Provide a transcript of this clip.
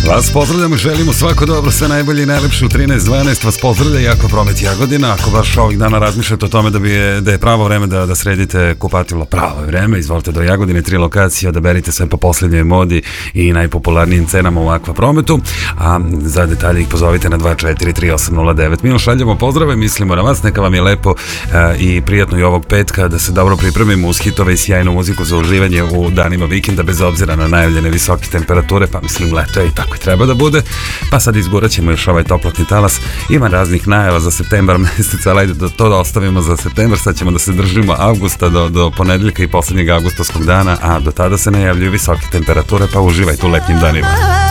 Vas pozdravljamo i želimo svako dobro, sve najbolje i najlepše u 13.12. Vas pozdravlja Jako Promet Jagodina. Ako baš ovih dana razmišljate o tome da je pravo vreme da sredite kupatilo, pravo je vreme, izvolite do Jagodine, 3 lokacije, odaberite sve po posljednjoj modi i najpopularnijim cenama u Aqua Prometu, a za detalje ih pozovite na 243-809. Mi vam šaljamo pozdrave, mislimo na vas, neka vam je lepo i prijatno i ovog petka, da se dobro pripremimo uz hitove i sjajnu muziku za uživanje u danima vikenda, bez obzira na najavljene visoke temperature, pa mislim leto je i tako i treba da bude. Pa sad izgurat ćemo još ovaj toplotni talas. Ima raznih najava za septembar mjesec, ali ajde to da ostavimo za septembar. Sad ćemo da se držimo avgusta do ponedeljka i posljednjeg avgustovskog dana, a do tada se najavljuju visoke temperature, pa uživajte u letnjim danima.